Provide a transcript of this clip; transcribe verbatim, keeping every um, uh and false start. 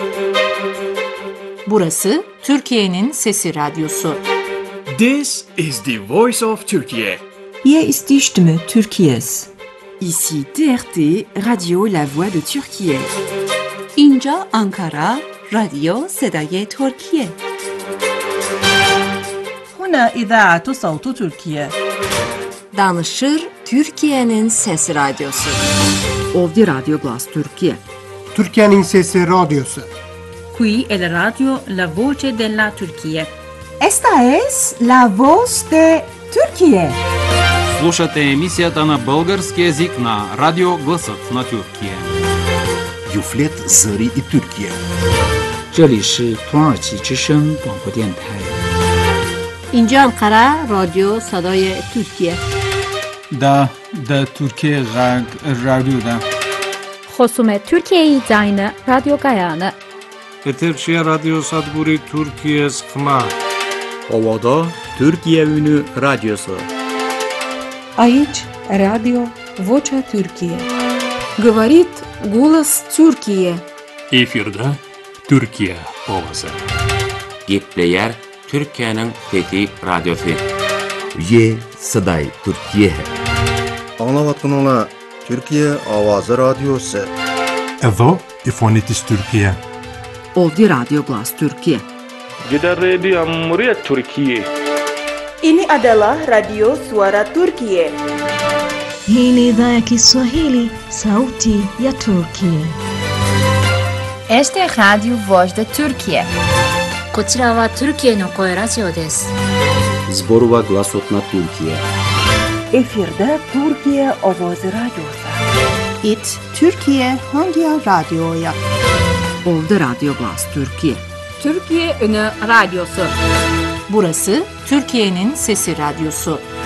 Burası Türkiye'nin Sesi Radyosu. This is the voice of Turkey. Hier ist die Stimme Türkiye's. Ici T R T, Radio La Voix de Türkiye. اینجا آنکارا، رادیو صدای ترکیه. هنا إذاعة صوت تركيا. Danışır Türkiye'nin Sesi Radyosu. Ovdje Radio Glas Türkiye. Türkiye'nin Sesi Radyosu. Qui è la radio La Voce della Turchia. Esta es la voz de Türkiye. Слушате емисията на български език на Радио Гласът на Türkiye. Юфлет Зари и Türkiye. 这里是土耳其之声广播电台。 اینجا انقره رادیو صدای ترکیه. دا دا Türkiye Radyo'da. خصومت Türkiye'yi dayını Radyo Gayanı. Eterçiye Radyo Sadburi Türkiye Skma. Ovada Türkiye Ünü Radyosu. Aici Radio Vocea Türkiye. Говорит голос Türkiye. Efirde Türkiye Ovası. Gepleyer Türkiye'nin Fethi Radyosu. Ye Saday Türkiye. Anlavatınla Türkiye Avazı Radyosu. Evo İfonitis Türkiye. Ovdje Radio Glas Türkiye. Gider Radio Cumhuriyet Türkiye. Ini adalah Radio Suara Turkiye. Hii ni idhaa ya Kiswahili, sauti ya Turkiye. Este es Radio Voz de Türkiye. こちらはトルキエの声ラジオです。 Zborova Glasot na Türkiye. Efirde Türkiye Avazı Radyosu. It Türkiye Hangi Radyo'ya? Ovdje Radio Glas Türkiye. Türkiye Ünü Radyosu. Burası Türkiye'nin Sesi Radyosu.